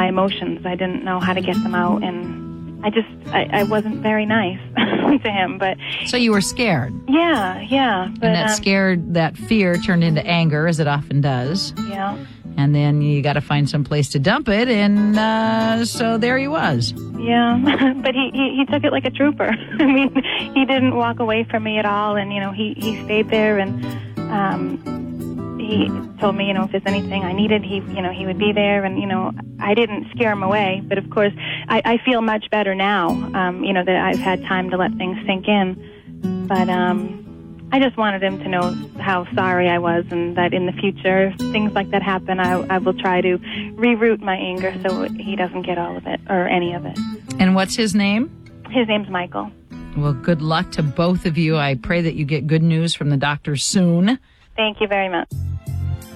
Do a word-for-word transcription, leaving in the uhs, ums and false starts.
my emotions. I didn't know how to get them out, and I just, I, I wasn't very nice to him. But so you were scared. Yeah, yeah. But, and that um, scared, that fear turned into anger, as it often does. Yeah. And then you got to find some place to dump it, and uh, so there he was. Yeah, but he, he, he took it like a trooper. I mean, he didn't walk away from me at all, and, you know, he, he stayed there, and um, he told me, you know, if there's anything I needed, he, you know, he would be there, and, you know, I didn't scare him away, but of course, I, I feel much better now, um, you know, that I've had time to let things sink in, but um, I just wanted him to know how sorry I was, and that in the future, if things like that happen, I, I will try to reroute my anger so he doesn't get all of it, or any of it. And what's his name? His name's Michael. Well, good luck to both of you. I pray that you get good news from the doctor soon. Thank you very much.